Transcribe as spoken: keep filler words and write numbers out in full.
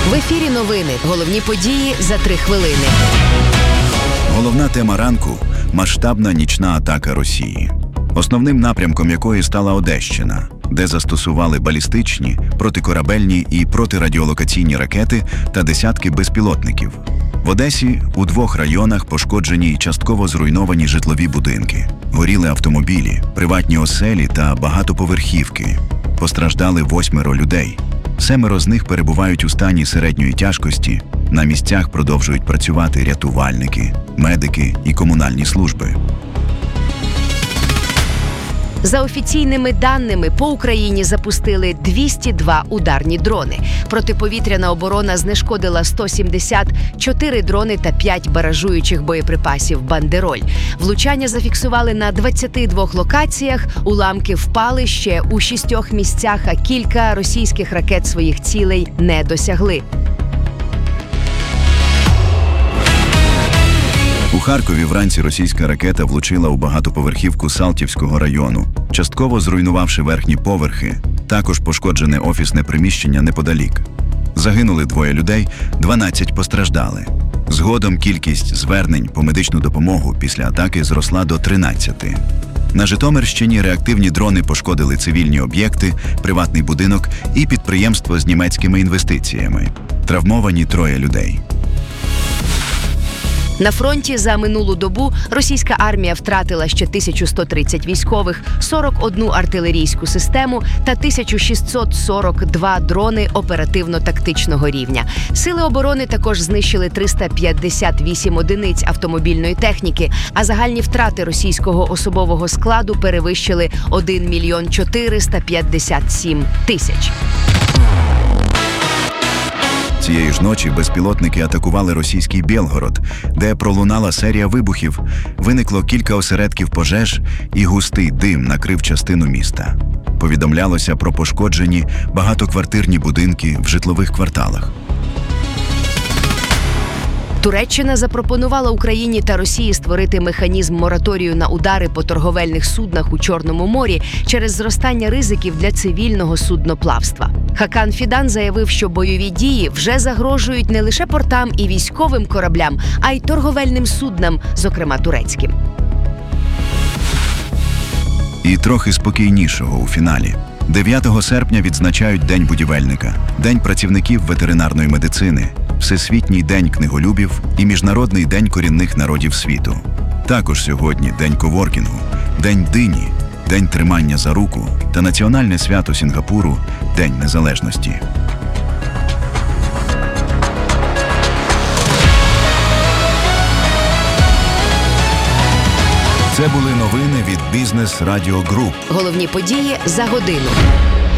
В ефірі новини. Головні події за три хвилини. Головна тема ранку – масштабна нічна атака Росії, основним напрямком якої стала Одещина, де застосували балістичні, протикорабельні і протирадіолокаційні ракети та десятки безпілотників. В Одесі у двох районах пошкоджені й частково зруйновані житлові будинки. Горіли автомобілі, приватні оселі та багатоповерхівки. Постраждали восьмеро людей. Семеро з них перебувають у стані середньої тяжкості. На місцях продовжують працювати рятувальники, медики і комунальні служби. За офіційними даними, по Україні запустили двісті два ударні дрони. Протиповітряна оборона знешкодила сто сімдесят чотири дрони та п'ять баражуючих боєприпасів «Бандероль». Влучання зафіксували на двадцяти двох локаціях, уламки впали ще у шістьох місцях, а кілька російських ракет своїх цілей не досягли. У Харкові вранці російська ракета влучила у багатоповерхівку Салтівського району, частково зруйнувавши верхні поверхи. Також пошкоджене офісне приміщення неподалік. Загинули двоє людей, дванадцять постраждали. Згодом кількість звернень по медичну допомогу після атаки зросла до тринадцяти. На Житомирщині реактивні дрони пошкодили цивільні об'єкти, приватний будинок і підприємство з німецькими інвестиціями. Травмовані троє людей. На фронті за минулу добу російська армія втратила ще тисячу сто тридцять військових, сорок одну артилерійську систему та тисячу шістсот сорок два дрони оперативно-тактичного рівня. Сили оборони також знищили триста п'ятдесят вісім одиниць автомобільної техніки, а загальні втрати російського особового складу перевищили один мільйон чотириста п'ятдесят сім тисяч. Цієї ж ночі безпілотники атакували російський Білгород, де пролунала серія вибухів, виникло кілька осередків пожеж і густий дим накрив частину міста. Повідомлялося про пошкоджені багатоквартирні будинки в житлових кварталах. Туреччина запропонувала Україні та Росії створити механізм мораторію на удари по торговельних суднах у Чорному морі через зростання ризиків для цивільного судноплавства. Хакан Фідан заявив, що бойові дії вже загрожують не лише портам і військовим кораблям, а й торговельним суднам, зокрема турецьким. І трохи спокійнішого у фіналі. дев'ятого серпня відзначають День будівельника, День працівників ветеринарної медицини, Всесвітній день книголюбів і Міжнародний день корінних народів світу. Також сьогодні День коворкінгу, День дині, День тримання за руку та Національне свято Сінгапуру – День незалежності. Це були новини від Бізнес Радіо Груп. Головні події за годину.